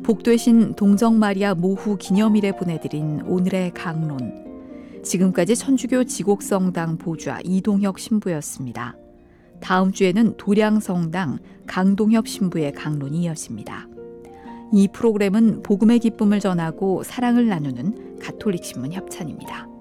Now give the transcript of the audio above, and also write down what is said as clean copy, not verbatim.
복되신 동정마리아 모후 기념일에 보내드린 오늘의 강론. 지금까지 천주교 지곡성당 보좌 이동혁 신부였습니다. 다음 주에는 도량성당 강동엽 신부의 강론이 이어집니다. 이 프로그램은 복음의 기쁨을 전하고 사랑을 나누는 가톨릭 신문 협찬입니다.